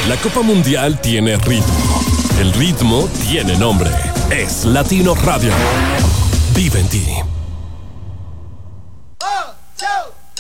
La Copa Mundial tiene ritmo. El ritmo tiene nombre. Es Latino Radio. Vive en ti.